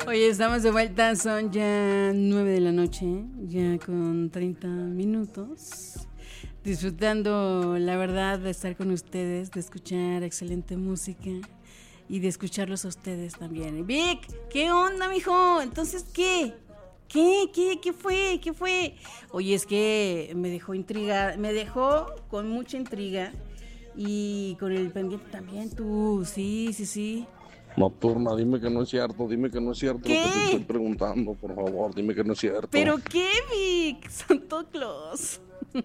Oye, estamos de vuelta, son ya 9 de la noche, ya con 30 minutos. Disfrutando, la verdad, de estar con ustedes, de escuchar excelente música y de escucharlos a ustedes también. Vic, ¿qué onda, mijo? Entonces, ¿qué? ¿Qué fue? ¿Qué fue? Oye, es que me dejó intrigada, me dejó con mucha intriga y con el pendiente también tú, sí. Nocturna, dime que no es cierto lo que ¿Qué? te estoy preguntando, por favor, dime que no es cierto. ¿Pero qué, Vic? Santo Claus.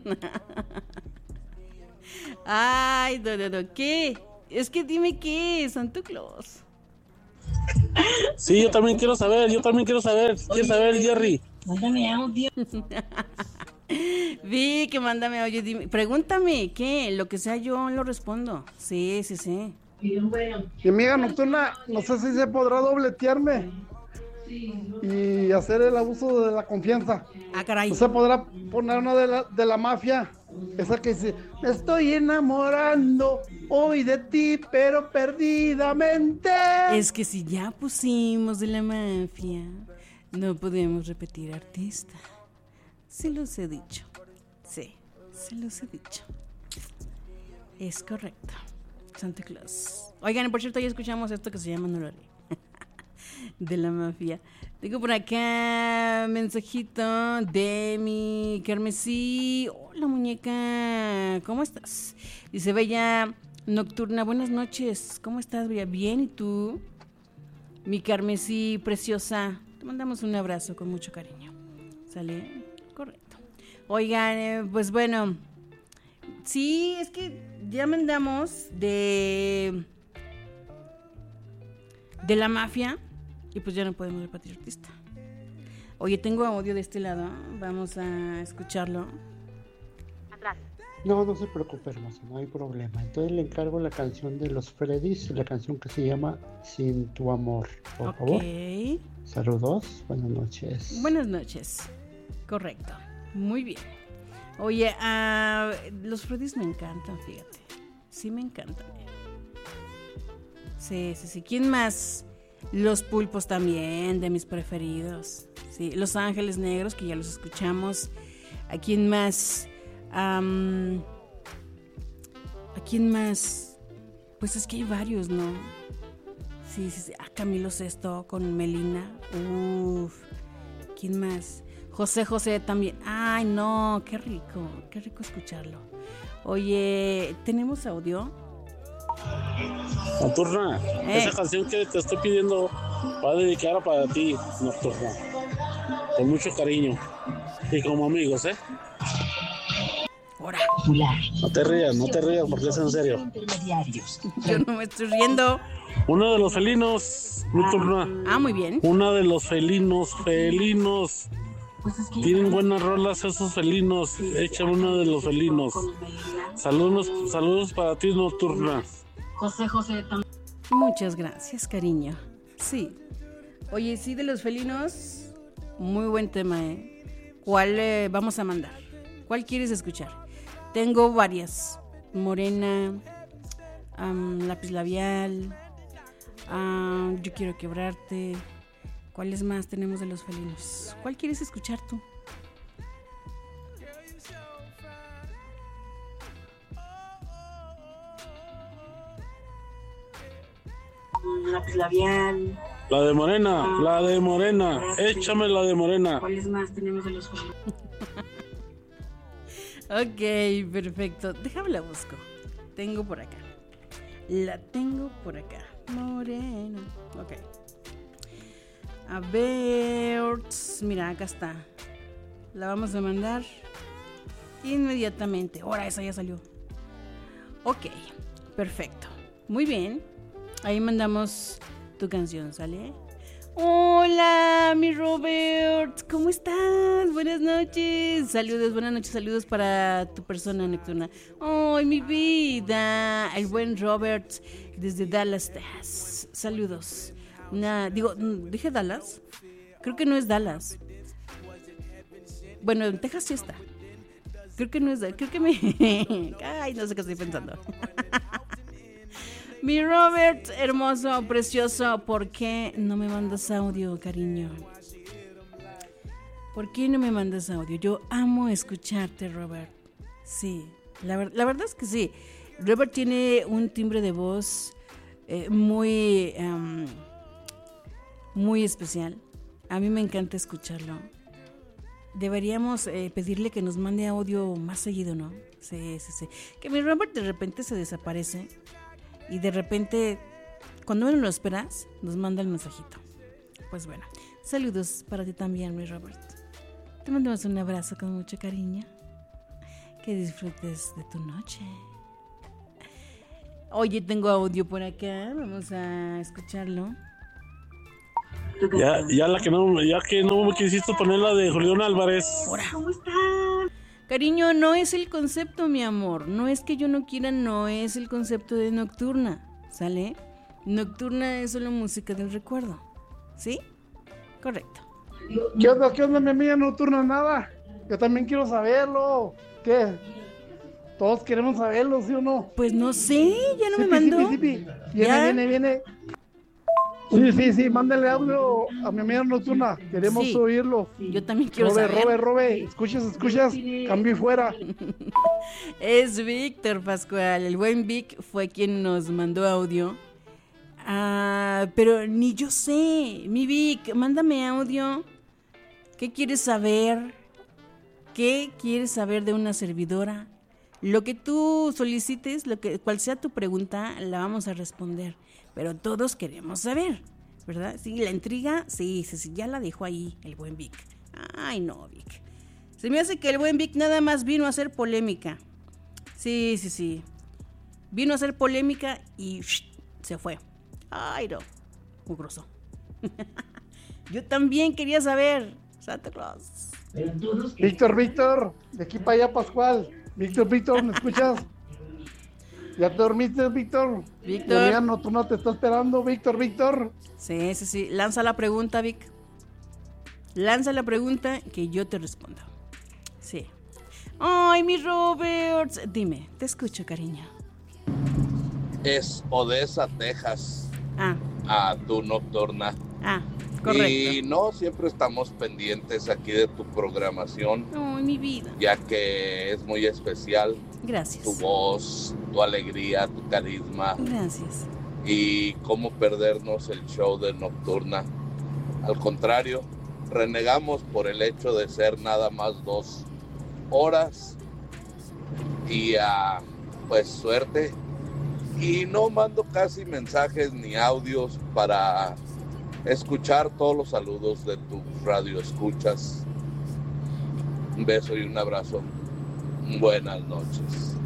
Ay, no, ¿qué? Es que dime qué, Santo Claus. Sí, yo también quiero saber. Quiero saber, Jerry. Mándame audio. Vic, mándame audio, dime, pregúntame, ¿qué? Lo que sea yo lo respondo. Sí. Y amiga Nocturna, no sé si se podrá dobletearme y hacer el abuso de la confianza. Ah, caray. No se podrá poner una de la mafia, esa que dice: me estoy enamorando hoy de ti, pero perdidamente. Es que si ya pusimos de la mafia, no podemos repetir artista. Se los he dicho. Sí, se los he dicho. Es correcto. Santa Claus. Oigan, por cierto, ya escuchamos esto que se llama Noroli. De la mafia. Tengo por acá mensajito de mi Carmesí. Hola, muñeca. ¿Cómo estás? Dice Bella Nocturna. Buenas noches. ¿Cómo estás, Bella? Bien, ¿y tú? Mi Carmesí preciosa. Te mandamos un abrazo con mucho cariño. ¿Sale? Correcto. Oigan, pues bueno. Sí, es que ya mandamos de la mafia y pues ya no podemos repetir artista. Oye, tengo audio de este lado, vamos a escucharlo. Atrás. No se preocupe, hermoso, no hay problema. Entonces le encargo la canción de los Freddys, la canción que se llama Sin tu amor, por favor. Saludos, buenas noches. Buenas noches, correcto, muy bien. Oye, los Freddys me encantan, fíjate. Sí me encantan. Sí. ¿Quién más? Los Pulpos también, de mis preferidos. Sí, Los Ángeles Negros, que ya los escuchamos. ¿A quién más? ¿A quién más? Pues es que hay varios, ¿no? Sí. A Camilo Sesto con Melina. Uf. ¿Quién más? José también. Ay, no, qué rico escucharlo. Oye, ¿tenemos audio? Nocturna, esa canción que te estoy pidiendo va a dedicar para ti, Nocturna. Con mucho cariño. Y como amigos, ¿eh? Ahora. No te rías porque es en serio. Yo no me estoy riendo. Uno de los felinos, Nocturna. Muy bien. Uno de los felinos. Tienen buenas rolas esos felinos. Echa uno de los felinos. Saludos para ti, Nocturna. José también. Muchas gracias, cariño. Sí. Oye, sí, de los felinos, muy buen tema, ¿eh? ¿Cuál vamos a mandar? ¿Cuál quieres escuchar? Tengo varias. Morena, Lápiz Labial, Yo Quiero Quebrarte. ¿Cuáles más tenemos de los felinos? ¿Cuál quieres escuchar tú? Lápiz Labial. La de Morena. Échame la de Morena. ¿Cuáles más tenemos de los felinos? Ok, perfecto. Déjame la busco. La tengo por acá. Morena. Ok. A ver. Mira, acá está. La vamos a mandar inmediatamente. Ahora esa ya salió. Ok, perfecto. Muy bien. Ahí mandamos tu canción, ¿sale? Hola, mi Robert. ¿Cómo estás? Buenas noches. Saludos para tu persona nocturna. ¡Ay, mi vida! El buen Robert desde Dallas, Texas. Saludos. ¿Dije Dallas? Creo que no es Dallas. Bueno, en Texas sí está. Creo que no es Dallas. Ay, no sé qué estoy pensando. Mi Robert, hermoso, precioso, ¿por qué no me mandas audio, cariño? ¿Por qué no me mandas audio? Yo amo escucharte, Robert. Sí, la verdad es que sí. Robert tiene un timbre de voz muy especial. A mí me encanta escucharlo. Deberíamos pedirle que nos mande audio más seguido, ¿no? Sí. Que mi Robert de repente se desaparece y de repente, cuando menos lo esperas, nos manda el mensajito. Pues bueno, saludos para ti también, mi Robert. Te mandamos un abrazo con mucho cariño. Que disfrutes de tu noche. Oye, tengo audio por acá, vamos a escucharlo. Ya que no me quisiste poner la de Julián Álvarez. ¿Cómo estás? Cariño, no es el concepto, mi amor. No es que yo no quiera, no es el concepto de Nocturna. ¿Sale? Nocturna es solo música del recuerdo. ¿Sí? Correcto. ¿Qué onda, mi amiga Nocturna? Nada. Yo también quiero saberlo. ¿Qué? Todos queremos saberlo, ¿sí o no? Pues no sé, ya no me mandó. Sí. Viene. Sí, mándale audio a mi amiga Nocturna. Queremos oírlo. Yo también quiero saber. Robe. Escuchas. Cambio y fuera. Es Víctor Pascual. El buen Vic fue quien nos mandó audio. Pero ni yo sé. Mi Vic, mándame audio. ¿Qué quieres saber? ¿Qué quieres saber de una servidora? Lo que tú solicites, cual sea tu pregunta, la vamos a responder. Pero todos queremos saber, ¿verdad? Sí, la intriga, sí, ya la dejó ahí el buen Vic. Ay, no, Vic. Se me hace que el buen Vic nada más vino a hacer polémica. Sí. Vino a hacer polémica y se fue. Ay, no. Mugroso. Yo también quería saber. Santa Claus. Víctor, de aquí para allá, Pascual. Víctor, ¿me escuchas? ¿Ya te dormiste, Víctor? La Nocturna te está esperando, Víctor. Sí. Lanza la pregunta, Vic. Lanza la pregunta que yo te respondo. Sí. Ay, mi Robert. Dime, te escucho, cariño. Es Odessa, Texas. A tu Nocturna. Correcto. Y no, siempre estamos pendientes aquí de tu programación. Ay, mi vida. Ya que es muy especial. Gracias. Tu voz, tu alegría, tu carisma. Gracias. Y cómo perdernos el show de Nocturna. Al contrario, renegamos por el hecho de ser nada más 2 horas. Y pues suerte. Y no mando casi mensajes ni audios para escuchar todos los saludos de tu radio escuchas. Un beso y un abrazo. Buenas noches.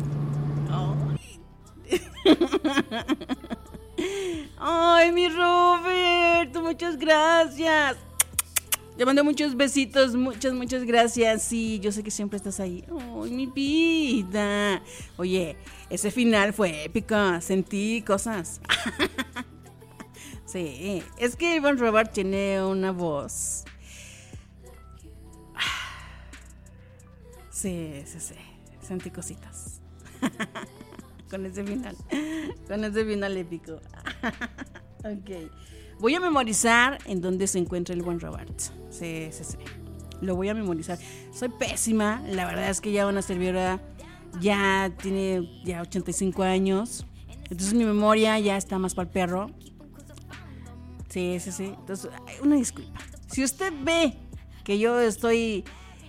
Ay, mi Robert, muchas gracias. Te mando muchos besitos, muchas gracias. Sí, yo sé que siempre estás ahí. Ay, mi vida. Oye, ese final fue épico. Sentí cosas. Sí, es que Iván Robert tiene una voz. Sí. Sentí cositas. Con ese final épico. Ok. Voy a memorizar en dónde se encuentra el buen Robert. Sí. Lo voy a memorizar. Soy pésima. La verdad es que ya una servidora ya tiene 85 años. Entonces mi memoria ya está más para el perro. Sí. Entonces, una disculpa. Si usted ve que yo estoy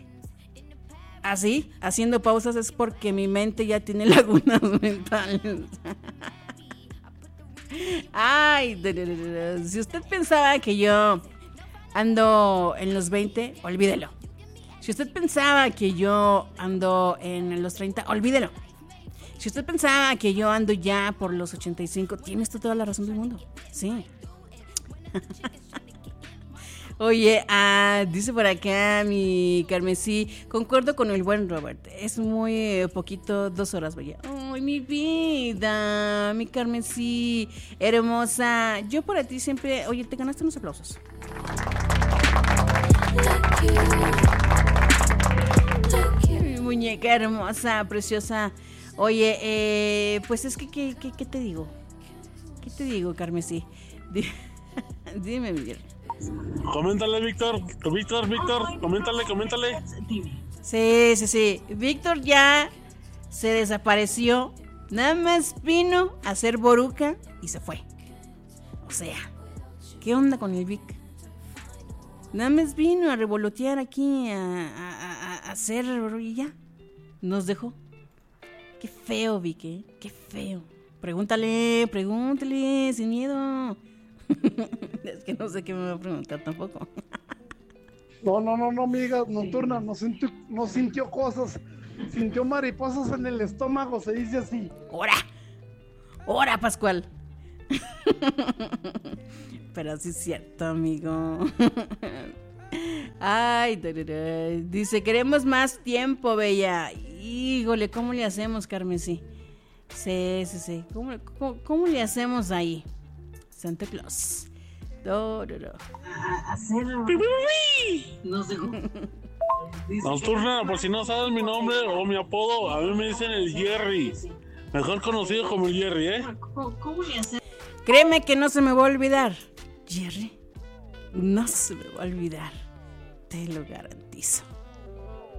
así, haciendo pausas, es porque mi mente ya tiene lagunas mentales. Ay, si usted pensaba que yo ando en los 20, olvídelo. Si usted pensaba que yo ando en los 30, olvídelo. Si usted pensaba que yo ando ya por los 85, tiene usted toda la razón del mundo. Sí. Oye, dice por acá mi Carmesí, concuerdo con el buen Robert, es muy poquito, 2 horas, vaya. Ay, mi vida, mi Carmesí, hermosa, yo para ti siempre, oye, te ganaste unos aplausos. Mi muñeca hermosa, preciosa. Oye, pues es que, ¿qué te digo? te digo, Carmesí? Dime, Miguel. Coméntale, Víctor, coméntale. Sí. Víctor ya se desapareció. Nada más vino a hacer boruca y se fue. O sea, ¿qué onda con el Vic? Nada más vino a revolotear aquí, a hacer y ya. Nos dejó. Qué feo, Vic, ¿eh? Qué feo. Pregúntale, sin miedo. Es que no sé qué me va a preguntar tampoco. No, amiga Nocturna, no sintió cosas, sintió mariposas en el estómago, se dice así. ¡Hora, Pascual! Pero sí es cierto, amigo. Ay, dice, queremos más tiempo, bella. Híjole, ¿cómo le hacemos, Carmesí? Sí. ¿Cómo le hacemos ahí? Santa Claus. Hacer. Nos dejó. Nocturna, por si no sabes mi nombre o mi apodo, a mí me dicen el Jerry. Mejor conocido como el Jerry, ¿eh? ¿Cómo le hacemos? Créeme que no se me va a olvidar, Jerry. No se me va a olvidar. Te lo garantizo.